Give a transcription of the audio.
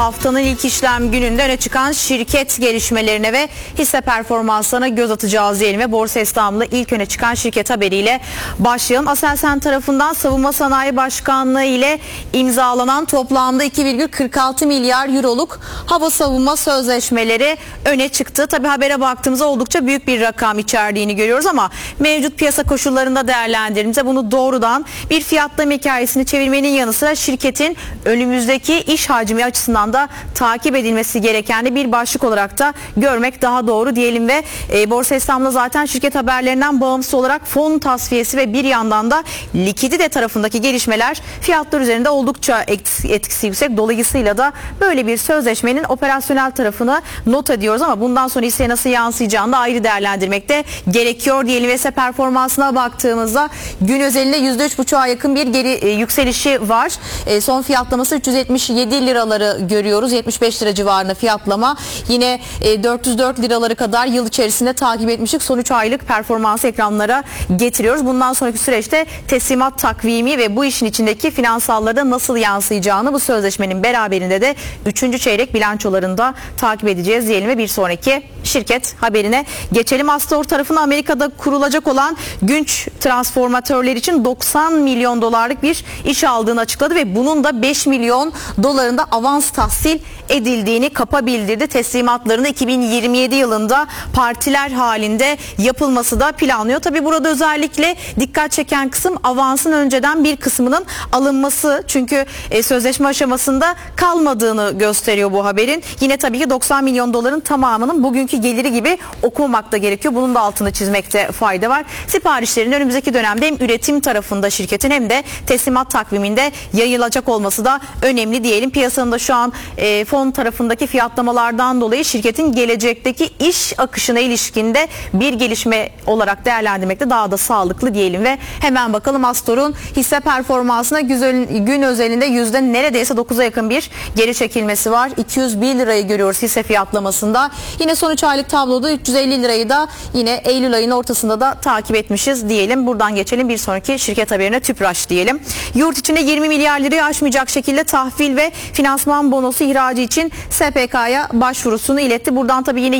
Haftanın ilk işlem gününde öne çıkan şirket gelişmelerine ve hisse performanslarına göz atacağız diyelim ve Borsa İstanbul'da ilk öne çıkan şirket haberiyle başlayalım. Aselsan tarafından Savunma Sanayi Başkanlığı ile imzalanan toplamda 2,46 milyar euroluk hava savunma sözleşmeleri öne çıktı. Tabi habere baktığımızda oldukça büyük bir rakam içerdiğini görüyoruz ama mevcut piyasa koşullarında değerlendirdiğimizde bunu doğrudan bir fiyatlama hikayesini çevirmenin yanı sıra şirketin önümüzdeki iş hacmi açısından da takip edilmesi gereken de bir başlık olarak da görmek daha doğru diyelim ve Borsa İstanbul'da zaten şirket haberlerinden bağımsız olarak fon tasfiyesi ve bir yandan da likidite tarafındaki gelişmeler fiyatlar üzerinde oldukça etkisi yüksek. Dolayısıyla da böyle bir sözleşmenin operasyonel tarafını not ediyoruz ama bundan sonra hisseye nasıl yansıyacağını da ayrı değerlendirmek de gerekiyor diyelim ve hisse performansına baktığımızda gün özelinde %3,5'a yakın bir geri yükselişi var. Son fiyatlaması 377 liraları görüyoruz. 75 lira civarında fiyatlama. Yine 404 liraları kadar yıl içerisinde takip etmiştik. Son 3 aylık performansı ekranlara getiriyoruz. Bundan sonraki süreçte teslimat takvimi ve bu işin içindeki finansallarda nasıl yansıyacağını bu sözleşmenin beraberinde de 3. çeyrek bilançolarında takip edeceğiz diyelim ve bir sonraki şirket haberine geçelim. Astor tarafında Amerika'da kurulacak olan Günç transformatörler için 90 milyon dolarlık bir iş aldığını açıkladı ve bunun da 5 milyon dolarında avans tahsil edildiğini kapa bildirdi. Teslimatlarını 2027 yılında partiler halinde yapılması da planlıyor. Tabi burada özellikle dikkat çeken kısım avansın önceden bir kısmının alınması. Çünkü sözleşme aşamasında kalmadığını gösteriyor bu haberin. Yine tabii ki 90 milyon doların tamamının bugünkü geliri gibi okumamak da gerekiyor. Bunun da altını çizmekte fayda var. Siparişlerin önümüzdeki dönemde hem üretim tarafında şirketin hem de teslimat takviminde yayılacak olması da önemli diyelim. Piyasanın da şu an fon tarafındaki fiyatlamalardan dolayı şirketin gelecekteki iş akışına ilişkinde bir gelişme olarak değerlendirmekte daha da sağlıklı diyelim ve hemen bakalım Astor'un hisse performansına gün özelinde neredeyse 9'a yakın bir geri çekilmesi var. 201 lirayı görüyoruz hisse fiyatlamasında. Yine son 3 aylık tabloda 350 lirayı da yine Eylül ayının ortasında da takip etmişiz diyelim. Buradan geçelim bir sonraki şirket haberine. Tüpraş diyelim. Yurt içinde 20 milyar lirayı aşmayacak şekilde tahvil ve finansman bonosu ihracı için SPK'ya başvurusunu iletti. Buradan tabii yine